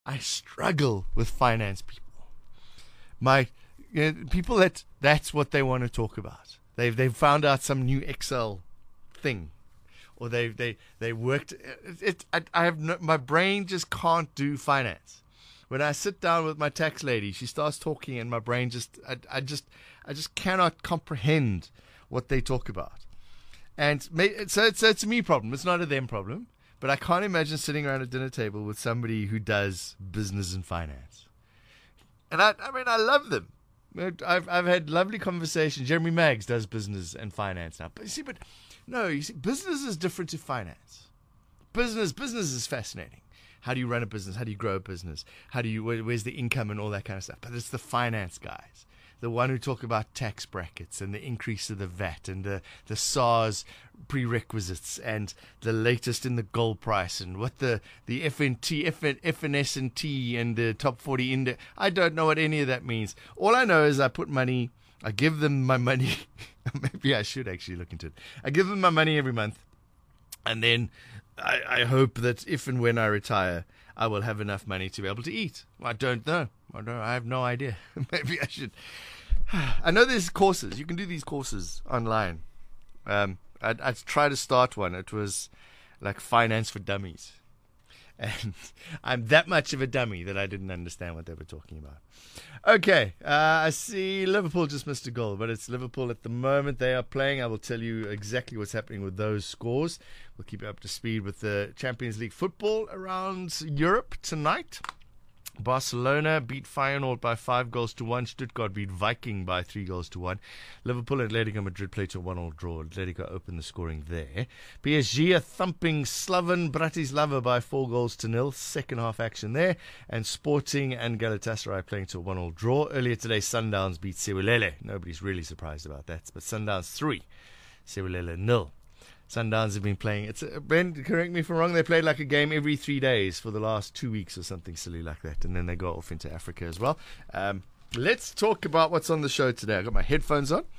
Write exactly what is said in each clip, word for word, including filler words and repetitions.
I struggle with finance people. My you know, people that that's what they want to talk about. They've they've found out some new Excel thing, or they they they worked. It, it I, I have no, my brain just can't do finance. When I sit down with my tax lady, she starts talking, and my brain just I, I just I just cannot comprehend what they talk about. And may, so it's, it's a me problem. It's not a them problem. But I can't imagine sitting around a dinner table with somebody who does business and finance. And I, I mean, I love them. I've I've had lovely conversations. Jeremy Maggs does business and finance now. But you see, but no, you see, business is different to finance. Business, business is fascinating. How do you run a business? How do you grow a business? How do you? Where, where's the income and all that kind of stuff? But it's the finance guys, the one who talk about tax brackets and the increase of the V A T and the, the SARS prerequisites and the latest in the gold price and what the, the F N T, F N S and T and the top forty index. I don't know what any of that means. All I know is I put money, I give them my money. Maybe I should actually look into it. I give them my money every month. And then I, I hope that if and when I retire, I will have enough money to be able to eat. I don't know. I, don't, I have no idea. Maybe I should. I know there's courses. You can do these courses online. Um, I'd, I'd try to start one. It was like finance for dummies. And I'm that much of a dummy that I didn't understand what they were talking about. Okay, uh, I see Liverpool just missed a goal, but it's Liverpool at the moment. They are playing. I will tell you exactly what's happening with those scores. We'll keep you up to speed with the Champions League football around Europe tonight. Barcelona beat Feyenoord by five goals to one. Stuttgart beat Viking by three goals to one. Liverpool and Atletico Madrid played to a one-all draw. Atletico opened the scoring there. P S G are thumping Slaven Bratislava by four goals to nil. Second half action there. And Sporting and Galatasaray playing to a one-all draw. Earlier today, Sundowns beat Sewelele. Nobody's really surprised about that. But Sundowns three, Sewelele nil. Sundowns have been playing. It's uh, Ben, correct me if I'm wrong. They played like a game every three days for the last two weeks or something silly like that, and then they go off into Africa as well. Um, let's talk about what's on the show today. I got my headphones on.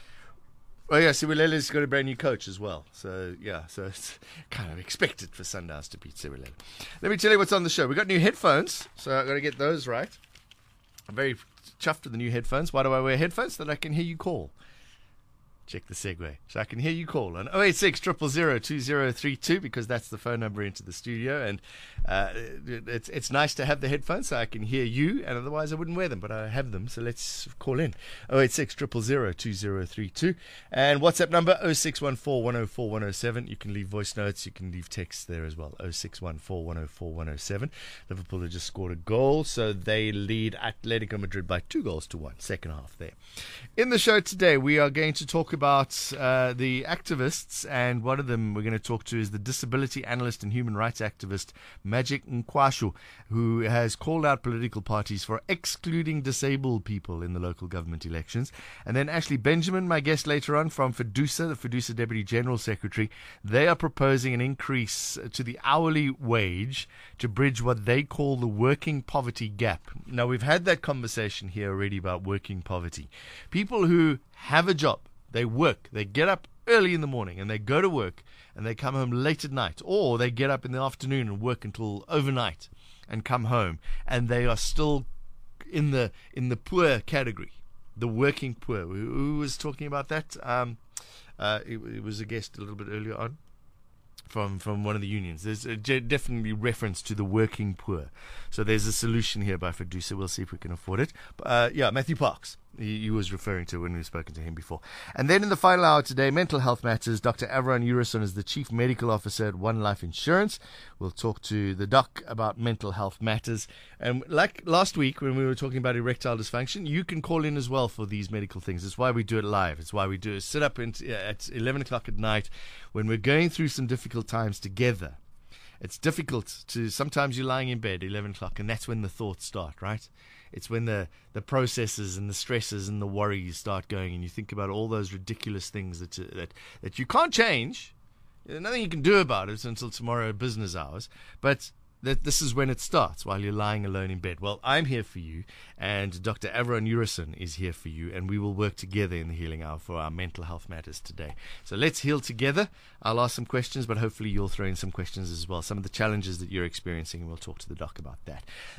Oh yeah, Sewelele's got a brand new coach as well. So yeah, so it's kind of expected for Sundowns to beat Sewelele. Let me tell you what's on the show. We got new headphones, so I got to get those right. I'm very chuffed with the new headphones. Why do I wear headphones? So that I can hear you call. Check the segue. So I can hear you call on oh eight six, zero zero zero, two zero three two because that's the phone number into the studio. And uh, it's it's nice to have the headphones so I can hear you, and otherwise I wouldn't wear them, but I have them. So let's call in. oh eight six, zero zero zero, two zero three two. And WhatsApp number oh six one four, one oh four, one oh seven. You can leave voice notes. You can leave text there as well. oh six one four, one oh four, one oh seven. Liverpool have just scored a goal, so they lead Atletico Madrid by two goals to one. Second half there. In the show today, we are going to talk about about uh, the activists, and one of them we're going to talk to is the disability analyst and human rights activist Magic Nkwashu, who has called out political parties for excluding disabled people in the local government elections. And then Ashley Benjamin, my guest later on from FEDUSA, the FEDUSA Deputy General Secretary, they are proposing an increase to the hourly wage to bridge what they call the working poverty gap. Now, we've had that conversation here already about working poverty. People who have a job, they work, they get up early in the morning and they go to work and they come home late at night, or they get up in the afternoon and work until overnight and come home, and they are still in the in the poor category, the working poor. Who, who was talking about that? Um, uh, it, it was a guest a little bit earlier on from from one of the unions. There's a, definitely reference to the working poor. So there's a solution here by FEDUSA. We'll see if we can afford it. Uh, yeah, Matthew Parks. He, he was referring to when we've spoken to him before. And then in the final hour today, Mental Health Matters. Doctor Avron Urason is the Chief Medical Officer at One Life Insurance. We'll talk to the doc about mental health matters. And like last week when we were talking about erectile dysfunction, you can call in as well for these medical things. It's why we do it live. It's why we do it. Sit up in, at eleven o'clock at night when we're going through some difficult times together. It's difficult to, sometimes you're lying in bed eleven o'clock, and that's when the thoughts start, right? It's when the, the processes and the stresses and the worries start going, and you think about all those ridiculous things that that that you can't change. There's nothing you can do about it until tomorrow business hours. But that this is when it starts, while you're lying alone in bed. Well, I'm here for you, and Doctor Avron Urison is here for you, and we will work together in the Healing Hour for our mental health matters today. So let's heal together. I'll ask some questions, but hopefully you'll throw in some questions as well, some of the challenges that you're experiencing, and we'll talk to the doc about that.